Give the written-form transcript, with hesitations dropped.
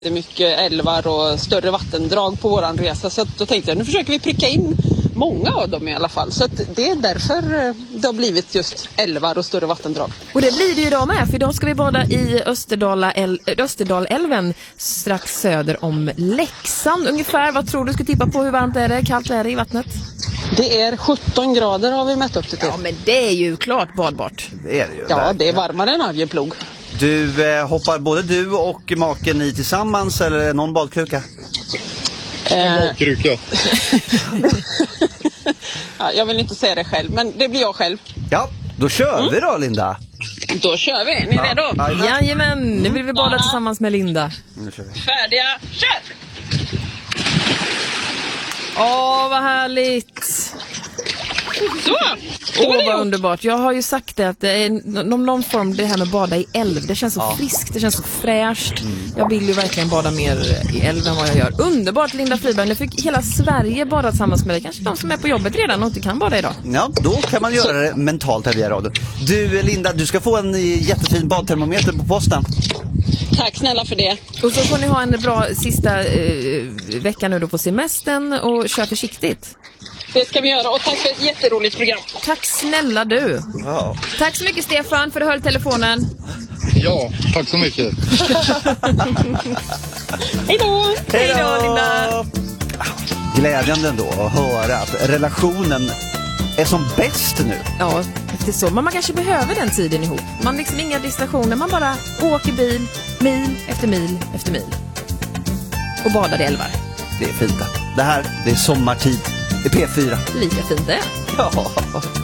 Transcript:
Det är mycket älvar och större vattendrag på våran resa, så att då tänkte jag nu försöker vi pricka in många av dem i alla fall. Så att det är därför det har blivit just älvar och större vattendrag. Och det blir det ju idag med, för idag ska vi bada i Österdalälven strax söder om Leksand. Ungefär, vad tror du ska tippa på? Hur varmt är det? Kallt är det i vattnet? Det är 17 grader har vi mätt upp det till. Ja, men det är ju klart badbart. Det är det ju. Ja, det är varmare än Arjeplog. Du, hoppar både du och maken i tillsammans eller är det någon badkruka? Badkruka. Ja, jag vill inte säga det själv, men det blir jag själv. Ja, då kör vi då, Linda. Då kör vi. Ni är redo? Jajamän, nu vill vi bada tillsammans med Linda. Nu kör vi. Färdiga, kör! Åh, vad härligt. Så! Åh, vad underbart. Jag har ju sagt det att det är någon form, det här med bada i älv. Det känns så friskt, det känns så fräscht. Jag vill ju verkligen bada mer i älv än vad jag gör. Underbart, Linda Friberg. Nu fick hela Sverige bada tillsammans med dig. Kanske de som är på jobbet redan och inte kan bada idag. Ja, då kan man göra det mentalt här via radion. Du, Linda, du ska få en jättefin badtermometer på posten. Tack snälla för det. Och så får ni ha en bra sista vecka nu då på semestern och kör försiktigt. Det ska vi göra, och tack för ett jätteroligt program. Tack snälla du. Ja. Tack så mycket, Stefan, för att du höll telefonen. Ja, tack så mycket. Hej då! Hej då, Linda. Glädjande ändå att höra att relationen är som bäst nu. Ja, det är så. Men man kanske behöver den tiden ihop. Man liksom inga distraktioner, man bara åker bil, mil efter mil efter mil. Och badar i älvar. Det är fint. Det här, det är sommartid. Det är P4. Lika fint det. Ja.